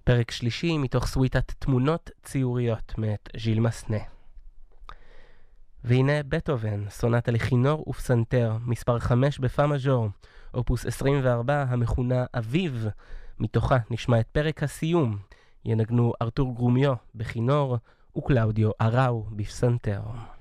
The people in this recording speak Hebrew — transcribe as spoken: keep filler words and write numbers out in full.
פרק שלישי מתוך סוויטת תמונות ציוריות מאת ז'יל מסנה. והנה בטהובן, סונטה לכינור ופסנתר, מספר חמש בפא מז'ור, אופוס עשרים וארבע, המכונה אביב. מתוכה נשמע את פרק הסיום. ינגנו ארתור גרומיו בכינור וקלאודיו אראו בפסנתר.